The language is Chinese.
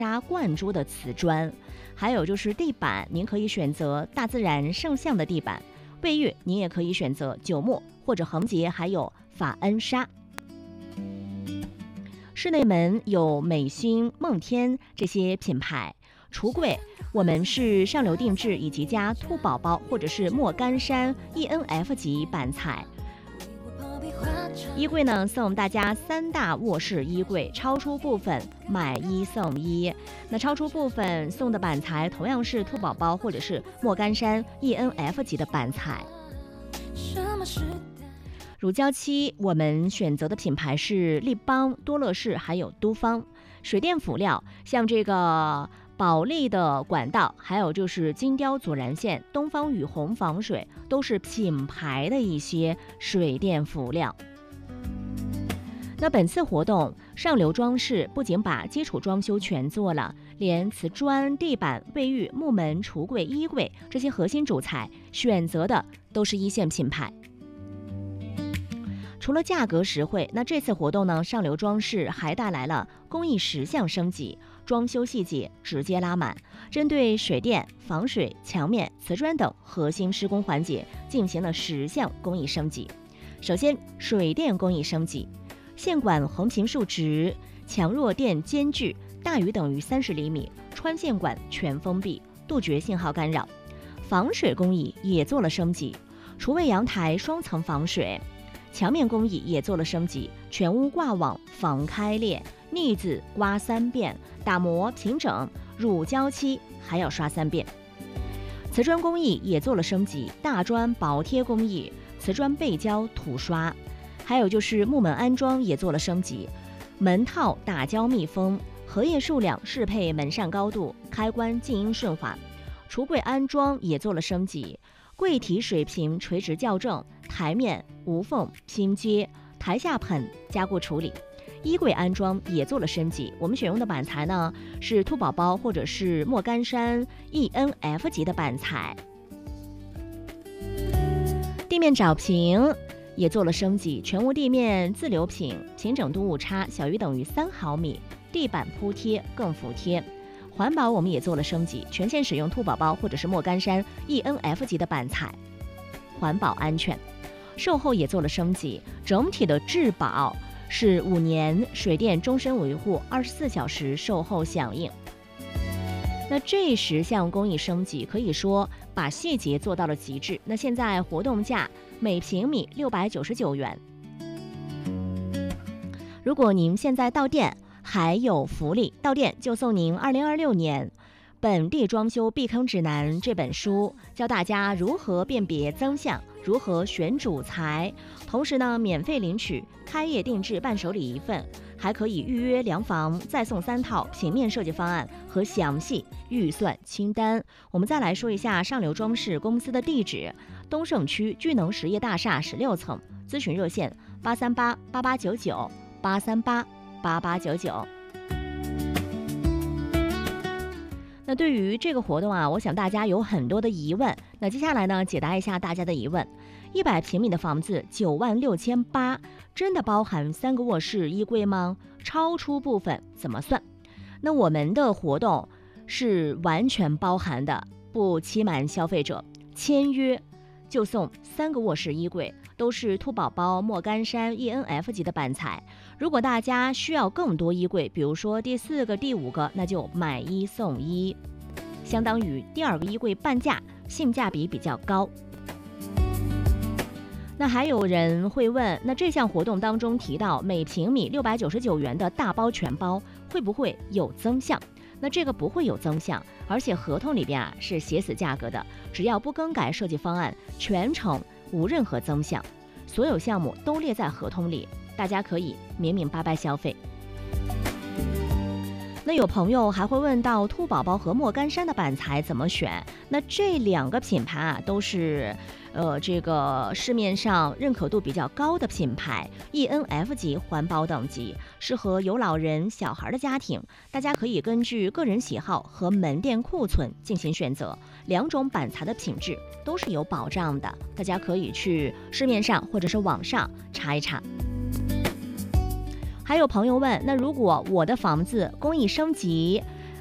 砂灌珠的瓷砖，还有就是地板，您可以选择大自然圣像的地板。卫浴您也可以选择九牧或者恒洁，还有法恩砂。室内门有美心、梦天这些品牌。橱柜我们是上流定制以及加兔宝宝或者是莫干山 ENF 级板材。衣柜呢，送大家3大卧室衣柜，超出部分买1送1。那超出部分送的板材同样是兔宝宝或者是莫干山 ENF 级的板材。乳胶漆我们选择的品牌是立邦、多乐士还有都方。水电辅料像这个保利的管道，还有就是金雕左燃线、东方雨虹防水，都是品牌的一些水电辅料。那本次活动上流装饰不仅把基础装修全做了，连瓷砖、地板、卫浴、木门、橱柜、衣柜这些核心主材选择的都是1线品牌。除了价格实惠，那这次活动呢，上流装饰还带来了工艺10项升级，装修细节直接拉满，针对水电、防水、墙面、瓷砖等核心施工环节进行了10项工艺升级。首先，水电工艺升级，线管横平竖直，强弱电间距大于等于30厘米，穿线管全封闭，杜绝信号干扰。防水工艺也做了升级，厨卫阳台双层防水。墙面工艺也做了升级，全屋挂网防开裂，腻子刮3遍，打磨平整，乳胶漆还要刷3遍。瓷砖工艺也做了升级，大砖薄贴工艺，瓷砖背胶涂刷。还有就是木门安装也做了升级，门套打胶密封，荷叶数量适配门扇高度，开关静音顺滑。橱柜安装也做了升级，柜体水平垂直校正，台面无缝拼接，台下盆加固处理。衣柜安装也做了升级，我们选用的板材呢是兔宝宝或者是莫干山 ENF 级的板材。地面藻平也做了升级，全屋地面自流平，平整度误差小于等于3毫米，地板铺贴更服帖。环保我们也做了升级，全线使用兔宝宝或者是莫干山 ENF 级的板材，环保安全。售后也做了升级，整体的质保是5年，水电终身维护，24小时售后响应。那这10项工艺升级可以说把细节做到了极致。那现在活动价每平米699元。如果您现在到店还有福利，到店就送您2026年本地装修避坑指南这本书，教大家如何辨别增项，如何选主材，同时呢免费领取开业定制伴手礼1份，还可以预约量房，再送3套平面设计方案和详细预算清单。我们再来说一下上流装饰公司的地址：东胜区聚能实业大厦16层，咨询热线8388899，8388899。那对于这个活动啊，我想大家有很多的疑问。那接下来呢，解答一下大家的疑问。100平米的房子96800，真的包含3个卧室衣柜吗？超出部分怎么算？那我们的活动是完全包含的，不欺瞒消费者，签约就送3个卧室衣柜，都是兔宝宝、莫干山 ENF 级的板材。如果大家需要更多衣柜，比如说第4个、第5个，那就买1送1，相当于第2个衣柜半价，性价比比较高。那还有人会问，那这项活动当中提到每平米699元的大包全包会不会有增项？那这个不会有增项，而且合同里边是写死价格的，只要不更改设计方案，全程无任何增项，所有项目都列在合同里，大家可以明明白白消费。那有朋友还会问到兔宝宝和莫干山的板材怎么选？那这2个品牌啊，都是这个市面上认可度比较高的品牌 ，ENF 级环保等级，适合有老人、小孩的家庭。大家可以根据个人喜好和门店库存进行选择，2种板材的品质都是有保障的，大家可以去市面上或者是网上查一查。还有朋友问，那如果我的房子工艺升级，